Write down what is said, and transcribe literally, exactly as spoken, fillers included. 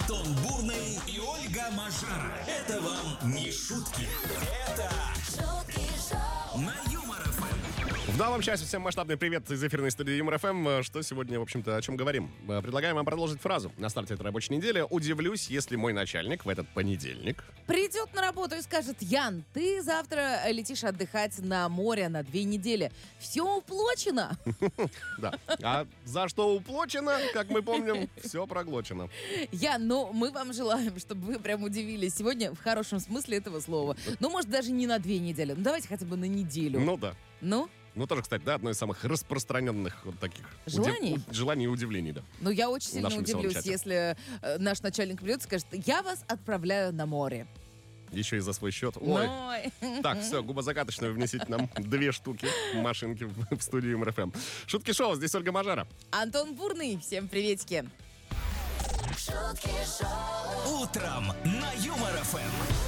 Антон Бурный и Ольга Мажара. Это вам не шутки. Это шутки шоу на Юмор ФМ. В новом часе всем масштабный привет из эфирной студии Юмор ФМ. Что сегодня, в общем-то, о чем говорим? Предлагаем вам продолжить фразу. На старте этой рабочей недели удивлюсь, если мой начальник в этот понедельник придет на работу и скажет: Ян, ты завтра летишь отдыхать на море на две недели. Все уплочено. Да. А за что уплочено, как мы помним, все проглочено. Ян, ну мы вам желаем, чтобы вы прям удивились сегодня в хорошем смысле этого слова. Ну, может, даже не на две недели. Ну, давайте хотя бы на неделю. Ну да. Ну? Ну, тоже, кстати, да, одно из самых распространенных вот таких Желаний? Удив... желаний и удивлений, да. Ну, я очень В сильно нашем удивлюсь, чате. если э, наш начальник придет и скажет: я вас отправляю на море. Еще и за свой счет. Ой. Ой. Так, все, губозакаточную внесите нам две штуки машинки в, в студию Юмор ФМ. Шутки шоу, здесь Ольга Мажара. Антон Бурный, всем приветики. Шутки шоу. Утром на Юмор ФМ.